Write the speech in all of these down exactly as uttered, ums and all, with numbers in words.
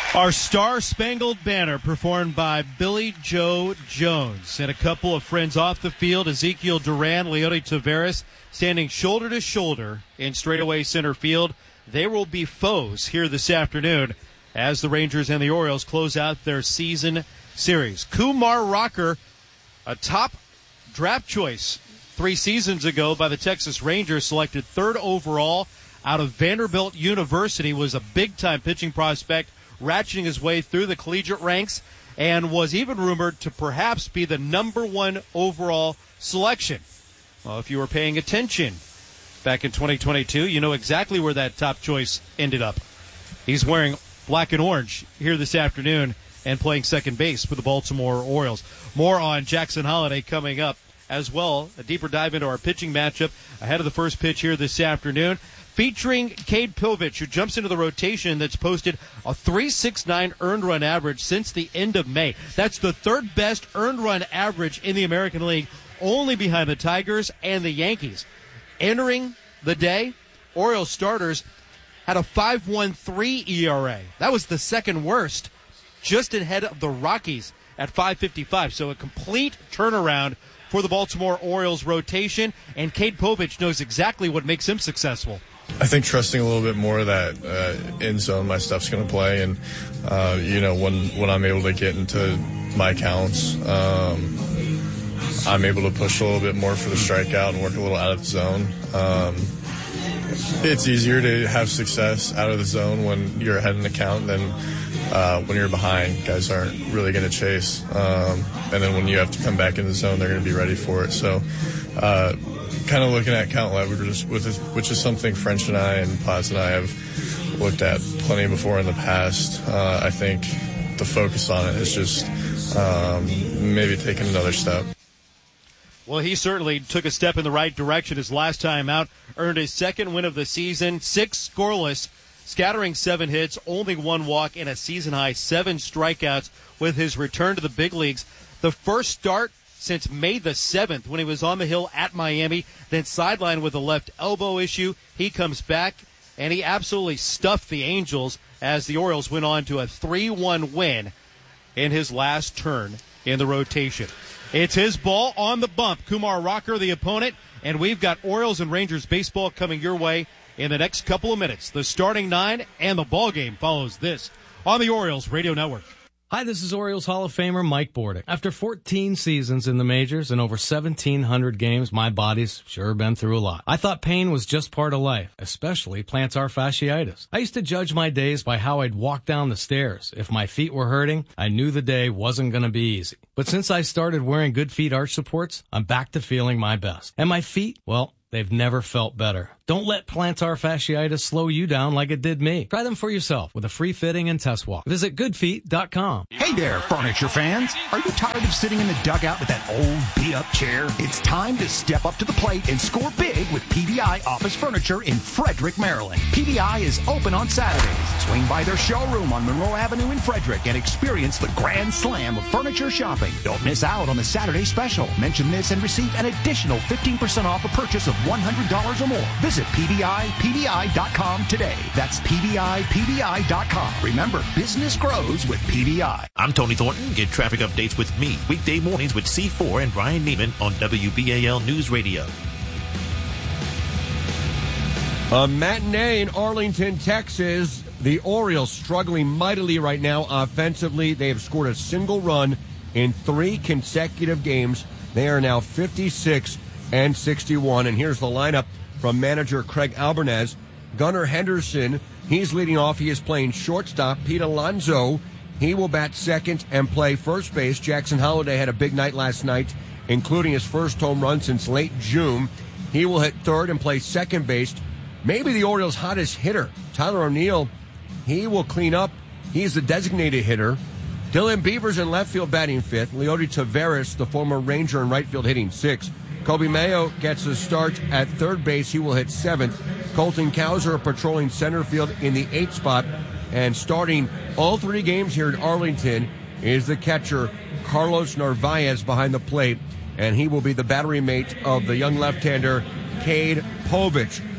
Our Star-Spangled Banner performed by Billy Joe Jones. And a couple of friends off the field, Ezekiel Duran, Leody Taveras, standing shoulder to shoulder in straightaway center field. They will be foes here this afternoon as the Rangers and the Orioles close out their season series. Kumar Rocker, a top draft choice three seasons ago by the Texas Rangers, selected third overall out of Vanderbilt University, was a big-time pitching prospect, ratcheting his way through the collegiate ranks, and was even rumored to perhaps be the number one overall selection. Well, if you were paying attention back in twenty twenty-two, you know exactly where that top choice ended up. He's wearing black and orange here this afternoon and playing second base for the Baltimore Orioles. More on Jackson Holliday coming up as well. A deeper dive into our pitching matchup ahead of the first pitch here this afternoon, featuring Cade Povich, who jumps into the rotation that's posted a three sixty-nine earned run average since the end of May. That's the third best earned run average in the American League, only behind the Tigers and the Yankees. Entering the day, Orioles starters had a five point one three E R A. That was the second worst, just ahead of the Rockies at five fifty-five. So a complete turnaround for the Baltimore Orioles rotation, and Cade Povich knows exactly what makes him successful. I think trusting a little bit more that uh, in zone my stuff's going to play, and uh, you know when when I'm able to get into my counts, um, I'm able to push a little bit more for the strikeout and work a little out of the zone. Um, it's easier to have success out of the zone when you're ahead in the count than uh, when you're behind. Guys aren't really going to chase, um, and then when you have to come back in the zone, they're going to be ready for it. So. Uh, kind of looking at count leverage, which is something French and I and Potts and I have looked at plenty before in the past. Uh, I think the focus on it is just um, maybe taking another step. Well, he certainly took a step in the right direction his last time out, earned his second win of the season, six scoreless, scattering seven hits, only one walk, and a season-high seven strikeouts with his return to the big leagues. The first start since May the seventh, when he was on the hill at Miami, then sidelined with a left elbow issue. He comes back, and he absolutely stuffed the Angels as the Orioles went on to a three one win in his last turn in the rotation. It's his ball on the bump. Kumar Rocker, the opponent, and we've got Orioles and Rangers baseball coming your way in the next couple of minutes. The starting nine and the ball game follows this on the Orioles Radio Network. Hi, this is Orioles Hall of Famer Mike Bordick. After fourteen seasons in the majors and over seventeen hundred games, my body's sure been through a lot. I thought pain was just part of life, especially plantar fasciitis. I used to judge my days by how I'd walk down the stairs. If my feet were hurting, I knew the day wasn't going to be easy. But since I started wearing Good Feet arch supports, I'm back to feeling my best. And my feet, well, they've never felt better. Don't let plantar fasciitis slow you down like it did me. Try them for yourself with a free fitting and test walk. Visit good feet dot com. Hey there, furniture fans. Are you tired of sitting in the dugout with that old beat-up chair? It's time to step up to the plate and score big with P V I Office Furniture in Frederick, Maryland. P V I is open on Saturdays. Swing by their showroom on Monroe Avenue in Frederick and experience the grand slam of furniture shopping. Don't miss out on the Saturday special. Mention this and receive an additional fifteen percent off a purchase of one hundred dollars or more. Visit P V I P V I dot com today. That's P V I P V I dot com. Remember, business grows with P V I. I'm Tony Thornton. Get traffic updates with me weekday mornings with C four and Brian Neiman on W B A L News Radio. A matinee in Arlington, Texas. The Orioles struggling mightily right now offensively. They have scored a single run in three consecutive games. They are now fifty-six and sixty-one. And here's the lineup from manager Craig Albernez. Gunnar Henderson, he's leading off. He is playing shortstop. Pete Alonso, he will bat second and play first base. Jackson Holliday had a big night last night, including his first home run since late June. He will hit third and play second base. Maybe the Orioles' hottest hitter, Tyler O'Neill, he will clean up. He's the designated hitter. Dylan Beavers in left field batting fifth. Leody Taveras, the former Ranger in right field, hitting sixth. Kobe Mayo gets a start at third base. He will hit seventh. Colton Cowser patrolling center field in the eighth spot. And starting all three games here at Arlington is the catcher, Carlos Narvaez, behind the plate. And he will be the battery mate of the young left-hander, Cade Povich.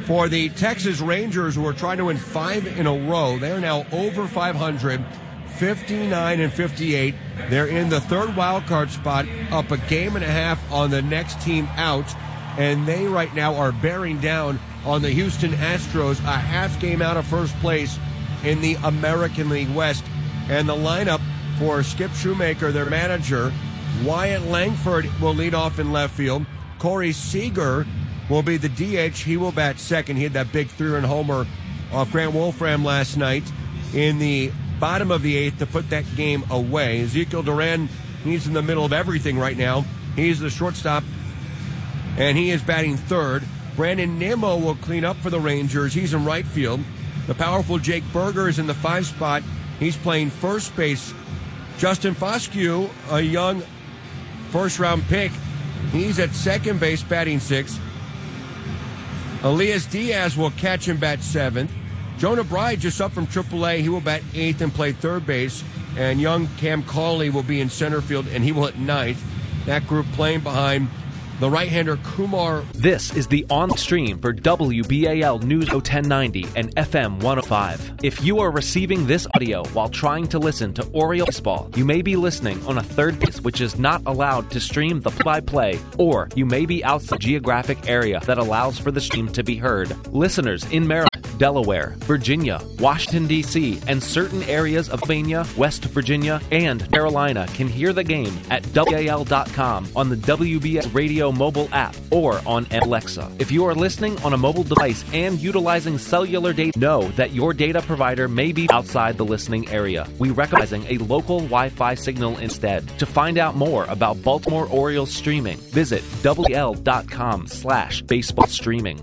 For the Texas Rangers, who are trying to win five in a row, they're now over five hundred, fifty-nine and fifty-eight. They're in the third wild card spot, up a game and a half on the next team out, and they right now are bearing down on the Houston Astros, a half game out of first place in the American League West. And the lineup for Skip Shoemaker, their manager, Wyatt Langford will lead off in left field. Corey Seager will be the D H. He will bat second. He had that big three-run homer off Grant Wolfram last night in the bottom of the eighth to put that game away. Ezekiel Duran, he's in the middle of everything right now. He's the shortstop, and he is batting third. Brandon Nimmo will clean up for the Rangers. He's in right field. The powerful Jake Berger is in the five spot. He's playing first base. Justin Foscue, a young first-round pick, he's at second base, batting sixth. Elias Diaz will catch and bat seventh. Jonah Bride, just up from triple A, he will bat eighth and play third base. And young Cam Cauley will be in center field, and he will hit ninth. That group playing behind the right-hander Kumar. This is the on stream for W B A L News ten ninety and F M one oh five. If you are receiving this audio while trying to listen to Oriole baseball, you may be listening on a third base which is not allowed to stream the play-by-play, or you may be outside the geographic area that allows for the stream to be heard. Listeners in Maryland, Delaware, Virginia, Washington, D C, and certain areas of Pennsylvania, West Virginia, and Carolina can hear the game at W A L dot com on the W B A Radio mobile app or on Alexa. If you are listening on a mobile device and utilizing cellular data, know that your data provider may be outside the listening area. We recommend a local Wi-Fi signal instead. To find out more about Baltimore Orioles streaming, visit W A L dot com slash baseball streaming.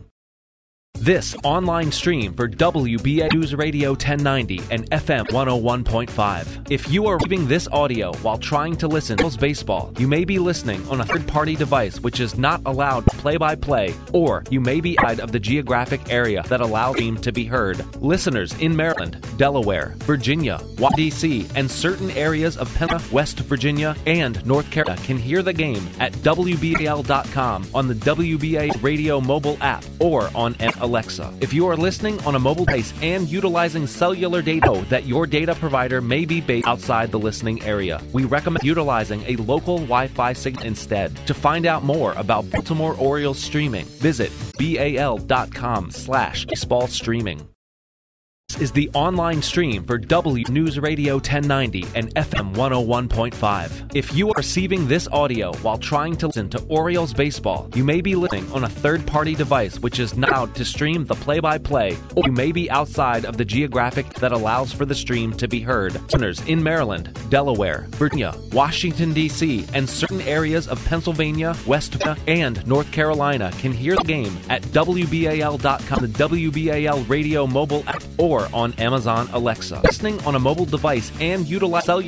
This online stream for W B A News Radio ten ninety and F M one oh one point five. If you are receiving this audio while trying to listen to baseball, you may be listening on a third-party device which is not allowed play-by-play, or you may be outside of the geographic area that allows stream to be heard. Listeners in Maryland, Delaware, Virginia, Washington, D C, and certain areas of Pennsylvania, West Virginia, and North Carolina can hear the game at W B A L dot com on the W B A Radio mobile app or on Alexa. If you are listening on a mobile device and utilizing cellular data, know that your data provider may be based outside the listening area. We recommend utilizing a local Wi-Fi signal instead. To find out more about Baltimore Orioles streaming, visit B A L dot com slash baseball streaming. This is the online stream for W News Radio ten ninety and F M one oh one point five. If you are receiving this audio while trying to listen to Orioles baseball, you may be listening on a third-party device which is not allowed to stream the play-by-play, or you may be outside of the geographic that allows for the stream to be heard. Listeners in Maryland, Delaware, Virginia, Washington, D C, and certain areas of Pennsylvania, West Virginia, and North Carolina can hear the game at W B A L dot com, the W B A L Radio mobile app, or on Amazon Alexa. Listening on a mobile device and utilize cellular